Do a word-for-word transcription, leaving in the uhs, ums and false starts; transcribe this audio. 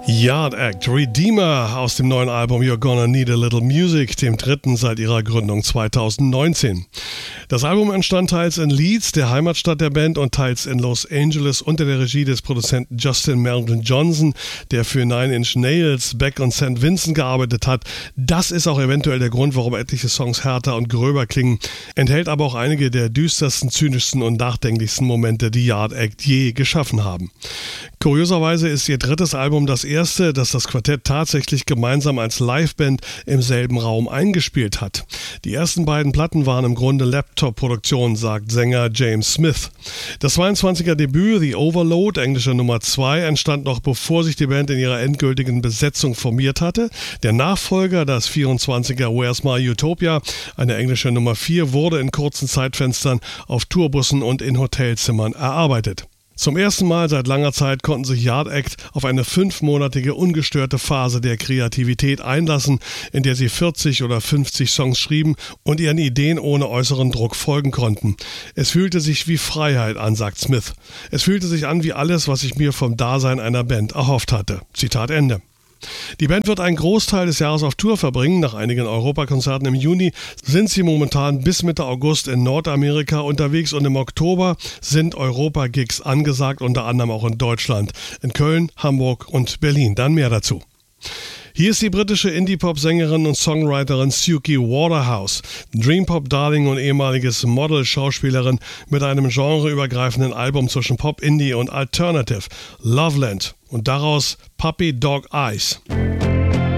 Yard Act, Redeemer aus dem neuen Album You're Gonna Need a Little Music, dem dritten seit ihrer Gründung zweitausendneunzehn. Das Album entstand teils in Leeds, der Heimatstadt der Band, und teils in Los Angeles unter der Regie des Produzenten Justin Melvin Johnson, der für Nine Inch Nails, Beck und Saint Vincent gearbeitet hat. Das ist auch eventuell der Grund, warum etliche Songs härter und gröber klingen, enthält aber auch einige der düstersten, zynischsten und nachdenklichsten Momente, die Yard Act je geschaffen haben. Kurioserweise ist ihr drittes Album das erste, das das Quartett tatsächlich gemeinsam als Liveband im selben Raum eingespielt hat. Die ersten beiden Platten waren im Grunde Laptop-Produktionen, sagt Sänger James Smith. Das zweiundzwanziger Debüt, The Overload, englische Nummer zwei, entstand noch bevor sich die Band in ihrer endgültigen Besetzung formiert hatte. Der Nachfolger, das vierundzwanziger Where's My Utopia, eine englische Nummer vier, wurde in kurzen Zeitfenstern auf Tourbussen und in Hotelzimmern erarbeitet. Zum ersten Mal seit langer Zeit konnten sich Yard Act auf eine fünfmonatige ungestörte Phase der Kreativität einlassen, in der sie vierzig oder fünfzig Songs schrieben und ihren Ideen ohne äußeren Druck folgen konnten. Es fühlte sich wie Freiheit an, sagt Smith. Es fühlte sich an wie alles, was ich mir vom Dasein einer Band erhofft hatte. Zitat Ende. Die Band wird einen Großteil des Jahres auf Tour verbringen. Nach einigen Europakonzerten im Juni sind sie momentan bis Mitte August in Nordamerika unterwegs und im Oktober sind Europa-Gigs angesagt, unter anderem auch in Deutschland, in Köln, Hamburg und Berlin. Dann mehr dazu. Hier ist die britische Indie-Pop-Sängerin und Songwriterin Suki Waterhouse, Dream-Pop-Darling und ehemaliges Model-Schauspielerin mit einem genreübergreifenden Album zwischen Pop, Indie und Alternative, Loveland, und daraus Puppy Dog Eyes.